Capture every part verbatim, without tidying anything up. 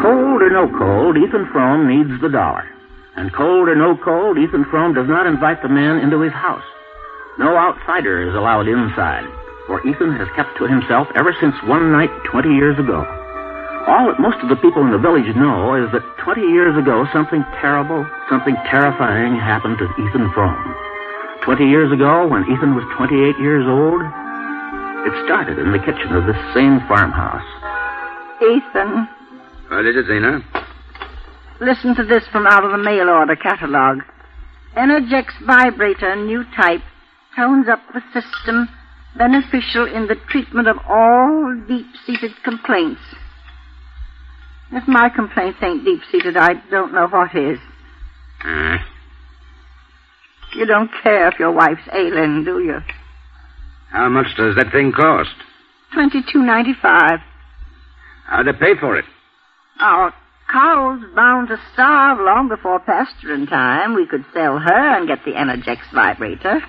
Cold or no cold, Ethan Frome needs the dollar. And cold or no cold, Ethan Frome does not invite the man into his house. No outsider is allowed inside, for Ethan has kept to himself ever since one night twenty years ago. All that most of the people in the village know is that twenty years ago something terrible, something terrifying happened to Ethan Frome. Twenty years ago, when Ethan was twenty-eight years old, it started in the kitchen of this same farmhouse. Ethan. What is it, Zena? Listen to this from out of the mail order catalog. Energex vibrator, new type, tones up the system, beneficial in the treatment of all deep-seated complaints. If my complaints ain't deep-seated, I don't know what is. Uh. You don't care if your wife's ailing, do you? How much does that thing cost? Twenty-two ninety-five. How'd they pay for it? Our cow's bound to starve long before pasturing time. We could sell her and get the Energex vibrator.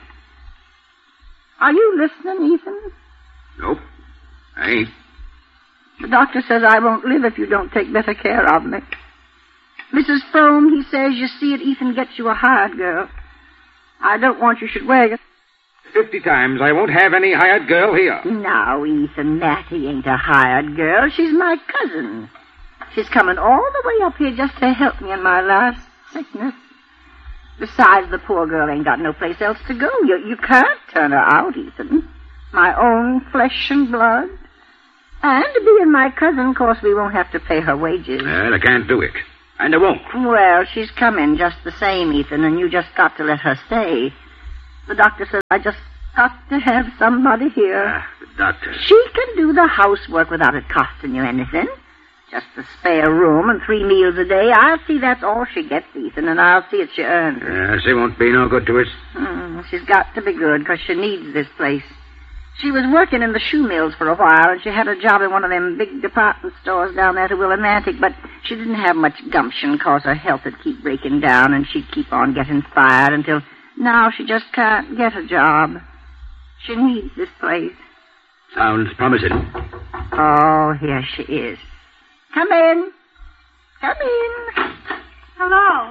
Are you listening, Ethan? Nope. I ain't. The doctor says I won't live if you don't take better care of me. Missus Frome, he says, you see it, Ethan gets you a hired girl. I don't want you should wear it. Fifty times I won't have any hired girl here. Now, Ethan, Mattie ain't a hired girl. She's my cousin. She's coming all the way up here just to help me in my last sickness. Besides, the poor girl ain't got no place else to go. You, you can't turn her out, Ethan. My own flesh and blood. And being my cousin, of course, we won't have to pay her wages. Well, I can't do it. And I won't. Well, she's coming just the same, Ethan, and you just got to let her stay. The doctor says I just got to have somebody here. Ah, the doctor. She can do the housework without it costing you anything. Just a spare room and three meals a day. I'll see that's all she gets, Ethan, and I'll see it she earns. Yeah, she won't be no good to us. Mm, she's got to be good, because she needs this place. She was working in the shoe mills for a while, and she had a job in one of them big department stores down there to Willimantic, but she didn't have much gumption because her health would keep breaking down, and she'd keep on getting fired until now she just can't get a job. She needs this place. Sounds promising. Oh, here she is. Come in. Come in. Hello.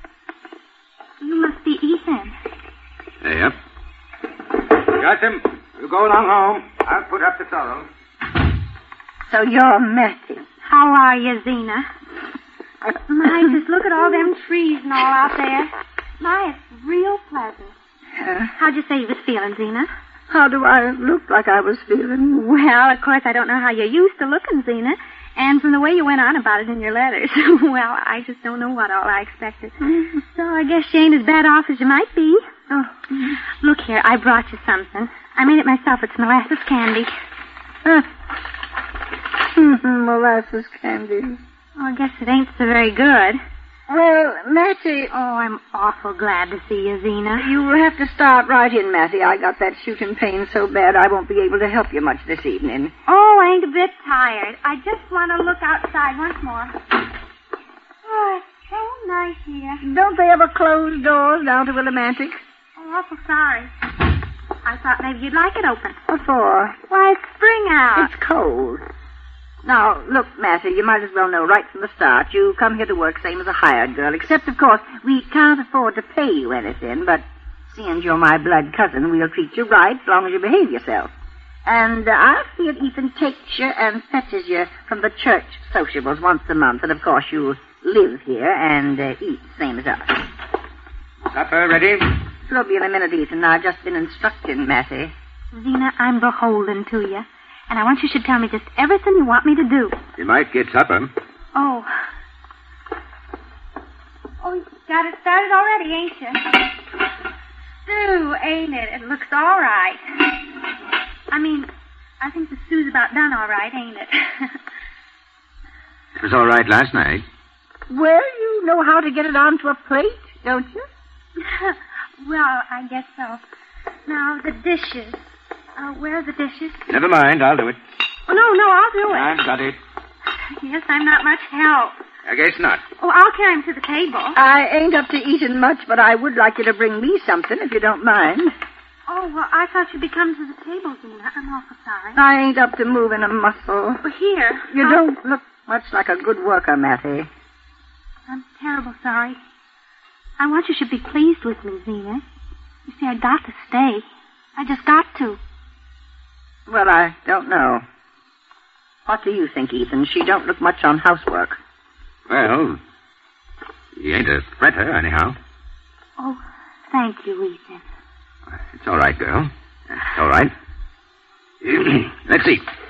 You must be Ethan. Yep. Got him. You go along home. I'll put up the sorrel. So you're Mattie. How are you, Zena? My, just look at all them trees and all out there. My, it's real pleasant. Uh, How'd you say you was feeling, Zena? how do I look like I was feeling? Well, of course, I don't know how you're used to looking, Zena. And from the way you went on about it in your letters, well, I just don't know what all I expected. Mm-hmm. So I guess you ain't as bad off as you might be. Oh. Look here, I brought you something. I made it myself. It's molasses candy. Uh, mm-hmm, molasses candy. Oh, I guess it ain't so very good. Well, Mattie... Oh, I'm awful glad to see you, Zena. You'll have to start right in, Mattie. I got that shooting pain so bad I won't be able to help you much this evening. Oh, I ain't a bit tired. I just want to look outside once more. Oh, it's so nice here. Don't they ever close doors down to Willimantic? Oh, awful sorry. I thought maybe you'd like it open. What for? Why, it's spring out. It's cold. Now, look, Mattie, you might as well know right from the start. You come here to work same as a hired girl, except, of course, we can't afford to pay you anything, but seeing you're my blood cousin, we'll treat you right as long as you behave yourself. And uh, I'll see if Ethan takes you and fetches you from the church sociables once a month, and, of course, you live here and uh, eat same as us. Supper ready? It'll be in a minute, Ethan. I've just been instructing Mattie. Zena, I'm beholden to you. And I want you should tell me just everything you want me to do. You might get supper. Oh. Oh, you got it started already, ain't you? Stew, ain't it? It looks all right. I mean, I think the stew's about done all right, ain't it? It was all right last night. Well, you know how to get it onto a plate, don't you? Well, I guess so. Now, the dishes. Uh, where are the dishes? Never mind, I'll do it. Oh, no, no, I'll do it. I've got it. Yes, I'm not much help. I guess not. Oh, I'll carry him to the table. I ain't up to eating much, but I would like you to bring me something, if you don't mind. Oh, well, I thought you'd be coming to the table, Zena. I'm awful sorry. I ain't up to moving a muscle. Well, here. You I'll... don't look Much like a good worker, Mattie. I'm terrible sorry. I want you should be pleased with me, Zena. You see, I got to stay. I just got to. Well, I don't know. What do you think, Ethan? She don't look much on housework. Well, you ain't a threater, anyhow. Oh, thank you, Ethan. It's all right, girl. It's all right. Let's see.